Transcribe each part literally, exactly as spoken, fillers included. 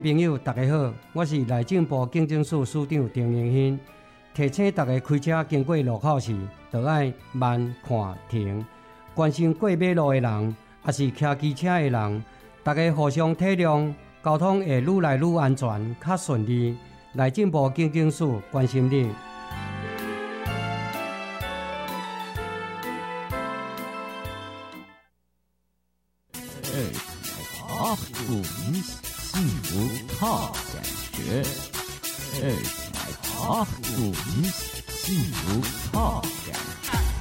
朋友大家好，我是内政部警政署署长丁荣兴，提醒大家开车经过路口时，就要慢看停。关心过马路的人，也是骑机车的人，大家互相体谅，交通会愈来愈安全，较顺利。内政部警政署关心你。 啊，顾名幸福好感觉，哎，啊，顾名幸福好感觉。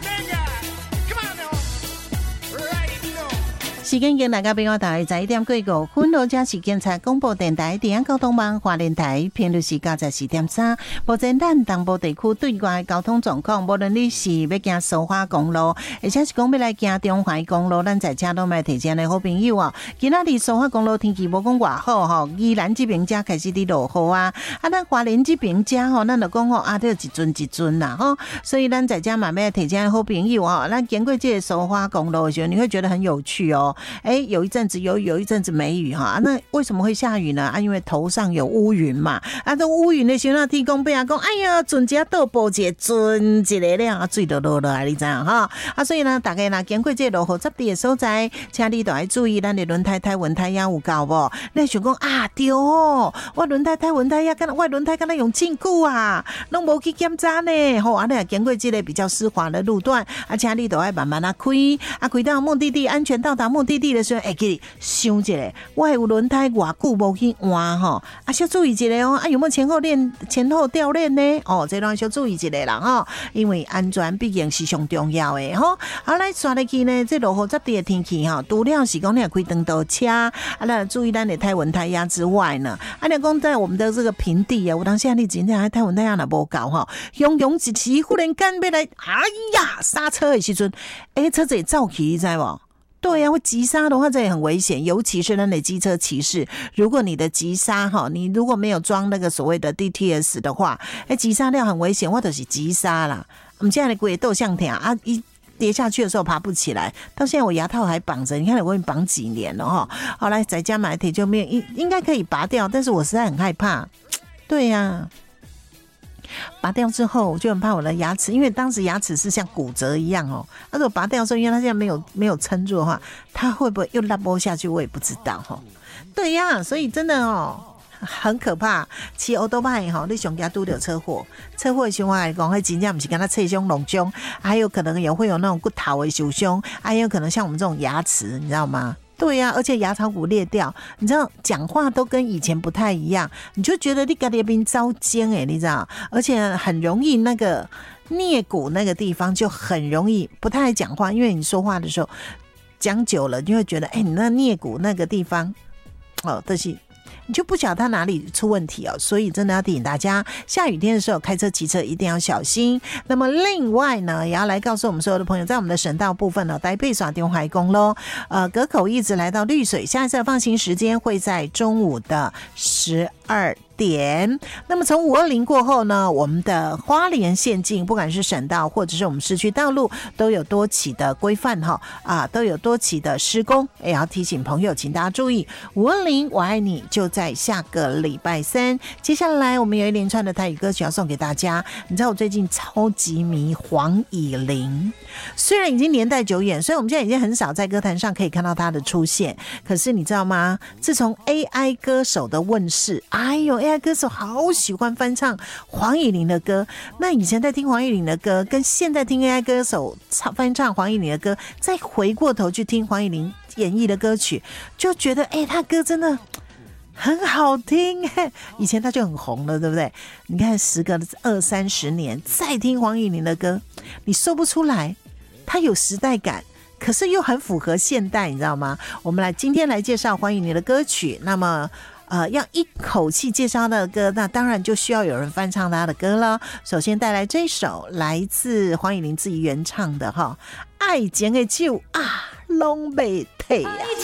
时间已经来到北港台十一点过五分咯，这是警察广播电台第一交通网花莲台，频率是九十四点三。目前咱东部地区对外交通状况，无论你是要行苏花公路，而且是讲要来行中华公路，咱在车都买提前的好朋友哦。今仔日苏花公路天气无讲偌好吼，宜兰这边才开始伫落雨啊，啊，咱花莲这边才吼，咱就讲吼啊，这一阵一阵啦吼，所以咱在这买买提前的好朋友哦。咱经过这个苏花公路的时候，你会觉得很有趣哦。哎，有一阵子有有一阵子没雨哈，那为什么会下雨呢？啊，因为头上有乌云嘛。啊，这乌云的时候，那天公伯啊讲，哎呀，船只倒步一个，船一个了，啊，水都落落来，你知影哈？啊，所以呢，大家若经过这落雨湿地的所在，请你都要注意，咱的轮胎胎纹胎压有够无？你想讲啊，对哦，我轮胎胎纹胎压，我轮胎敢若用真久啊，拢无去检查呢。吼，啊，你经过这个比较湿滑的路段，啊，请你都要慢慢啊开，啊，开到目的地，安全到达目的地的时候，会记想一下，我有轮胎偌久无去换吼，啊，小注意一下哦，啊，有没有前后链、前后掉链呢？哦，这段小注意一下啦吼，因为安全毕竟是上重要的吼。好，来刷入去呢，这落雨湿地的天气吼，除了是讲你开长途车，啊，那注意咱的胎纹胎压之外呢，啊，你讲在我们的这个平地啊，有当下你真正胎纹胎压若无够吼，汹涌一时忽然间要来，哎呀，刹车的时阵，哎、欸，车子会走去，你知无？对呀、啊，会急刹的话，这也很危险，尤其是那的机车骑士。如果你的急刹哈，你如果没有装那个所谓的 D T S 的话，哎，急刹料很危险，或者是急刹啦。我们现在的鬼斗向天啊，一跌下去的时候爬不起来，到现在我牙套还绑着，你看我已经绑几年了哈。好，来在家买铁就没有，应应该可以拔掉，但是我实在很害怕。对呀、啊。拔掉之后，我就很怕我的牙齿，因为当时牙齿是像骨折一样哦。那如果拔掉之后，因为它现在没有没有撑住的话，它会不会又拉拨下去？我也不知道哈、哦。对呀、啊，所以真的哦，很可怕。骑欧多拜哈，你上加拄到车祸，车祸的情况来讲，会真正不是跟他侧胸、隆胸，还有可能也会有那种骨头的受伤，还有可能像我们这种牙齿，你知道吗？对呀、啊，而且牙槽骨裂掉，你知道讲话都跟以前不太一样，你就觉得你家里边遭奸哎，你知道，而且很容易那个颞骨那个地方就很容易不太讲话，因为你说话的时候讲久了，就会觉得哎、欸，你那颞骨那个地方哦，但是。你就不晓得它哪里出问题哦，所以真的要提醒大家，下雨天的时候开车骑车一定要小心。那么另外呢，也要来告诉我们所有的朋友，在我们的省道部分呢，台北耍电海公咯，呃，隔口一直来到绿水，下一次的放行时间会在中午的十二点。那么从五二零过后呢，我们的花莲县境，不管是省道或者是我们市区道路，都有多起的规范哈啊，都有多起的施工，也要提醒朋友，请大家注意，五二零我爱你就在下个礼拜三。接下来我们有一连串的台语歌曲要送给大家。你知道我最近超级迷黄以玲，虽然已经年代久远，所以我们现在已经很少在歌坛上可以看到她的出现，可是你知道吗？自从 A I 歌手的问世，哎呦 A I 歌手好喜欢翻唱黄以玲的歌。那以前在听黄以玲的歌，跟现在听 A I 歌手唱翻唱黄以玲的歌，再回过头去听黄以玲演绎的歌曲，就觉得哎，她歌真的很好听哎，以前他就很红了，对不对？你看时隔二三十年，再听黄以玲的歌，你说不出来，他有时代感，可是又很符合现代，你知道吗？我们来今天来介绍黄以玲的歌曲，那么呃，要一口气介绍他的歌，那当然就需要有人翻唱他的歌了。首先带来这首来自黄以玲自己原唱的哈，《爱情的酒啊，拢袂退啊》。